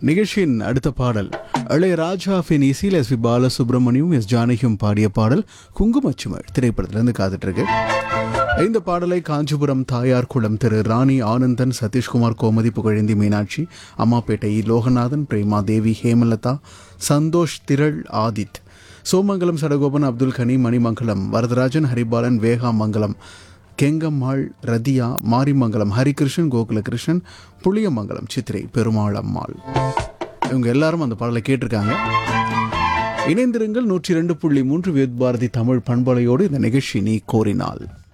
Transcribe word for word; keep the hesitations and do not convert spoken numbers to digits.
நிகழ்ச்சியின் அடுத்த பாடல் இளையராஜாவின் இசையில் எஸ் பி பாலசுப்ரமணியும் எஸ் ஜானகியும் பாடிய பாடல் குங்குமச்சுமழ் திரைப்படத்திலிருந்து காத்துட்டு இருக்கு. இந்த பாடலை காஞ்சிபுரம் தாயார் குளம் திரு ராணி ஆனந்தன், சதீஷ்குமார், கோமதி, புகழேந்தி, மீனாட்சி, அம்மாப்பேட்டை லோகநாதன், பிரேமா தேவி, ஹேமலதா, சந்தோஷ், திரள், ஆதித், சோமங்கலம், சடகோபன், அப்துல் கனி, மணிமங்கலம், வரதராஜன், ஹரிபாலன், வேகாமங்கலம், கெங்கம்மாள், ரதியா, மாரிமங்கலம், ஹரிகிருஷ்ணன், கோகுலகிருஷ்ணன், புளியமங்கலம், சித்திரை, பெருமாளம்மாள் இவங்க எல்லாரும் அந்த பாடலை கேட்டிருக்காங்க. இணைந்திருங்கள் நூற்றி இரண்டு புள்ளி மூன்று வித் பாரதி தமிழ் பண்பலையோடு இந்த நிகழ்ச்சி நீ கோரினால்.